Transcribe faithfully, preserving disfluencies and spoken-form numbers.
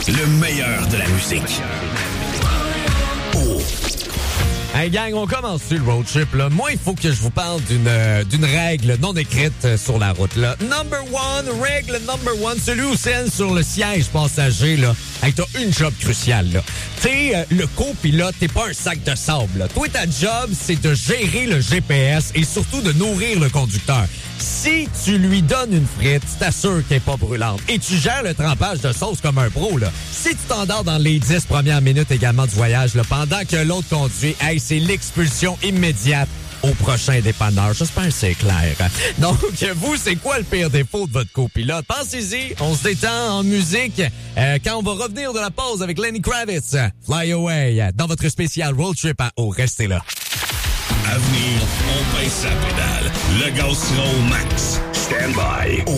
Le meilleur de la musique. Oh. Hey gang, on commence sur le road trip, là. Moi, il faut que je vous parle d'une euh, d'une règle non écrite euh, sur la route, là. Number one, règle number one, celui ou celle sur le siège passager, là. Hey, t'as une job cruciale, là. T'es euh, le copilote, t'es pas un sac de sable, là. Toi, ta job, c'est de gérer le G P S et surtout de nourrir le conducteur. Si tu lui donnes une frite, tu t'assures qu'elle n'est pas brûlante. Et tu gères le trempage de sauce comme un pro, là. Si tu t'endors dans les dix premières minutes également du voyage, là, pendant que l'autre conduit, hey, c'est l'expulsion immédiate au prochain dépanneur. J'espère que c'est clair. Donc, vous, c'est quoi le pire défaut de votre copilote? Pensez-y, on se détend en musique euh, quand on va revenir de la pause avec Lenny Kravitz. Fly Away, dans votre spécial road trip à eau. Restez là. À venir, on baisse sa pédale. Le gaz sera au max. Stand by.